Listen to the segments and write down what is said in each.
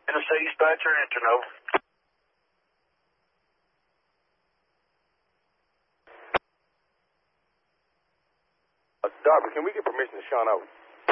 Tennessee dispatcher, enter no. Darby, can we get permission to Sean over?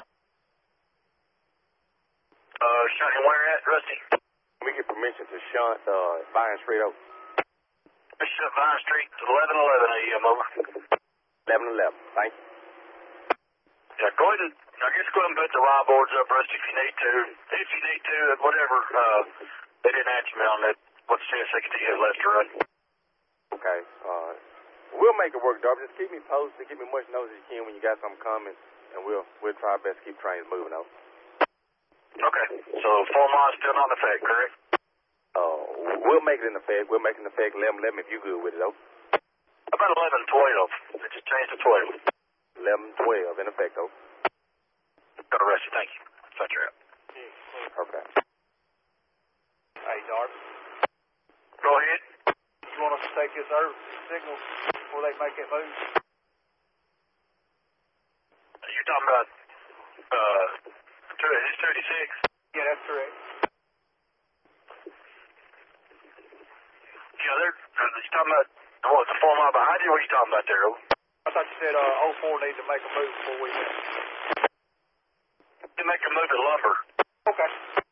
Sean, where at, Rusty? Can we get permission to Sean, Vine Street over? Bishop Vine Street, 1111 AM, over. 1111, thank you. Yeah, go ahead and, I guess go ahead and put the live boards up, Rusty, if you need to. If you need to, whatever, they didn't answer me on that, what the 10 seconds you had left to run. Okay, we'll make it work, Darby. Just keep me posted, give me much notice as you can when you got something coming, and we'll try our best to keep trains moving over. Okay, so 4 miles still not in effect, correct? We'll make it in effect. We'll make it in effect 1111 if you're good with it, though. About 1112. They just changed to 12. 1112 in effect, though. Got arrested, thank you. Such your out. Okay. Hey, Darb. Go ahead. You want us to take this earth signal before they make that move? You're talking about, it's 36? Yeah, that's correct. Yeah, you're talking about, what, the 4 mile behind you? What are you talking about there? I thought you said 04 needs to make a move before we They make a move at lumber. Okay.